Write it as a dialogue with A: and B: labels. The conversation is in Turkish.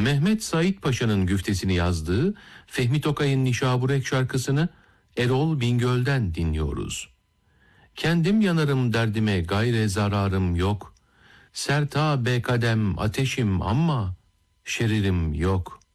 A: Mehmet Said Paşa'nın güftesini yazdığı Fehmi Tokay'ın Nişaburek şarkısını Erol Bingöl'den dinliyoruz. Kendim yanarım derdime gayre zararım yok. Serta be kadem ateşim ama şeririm yok.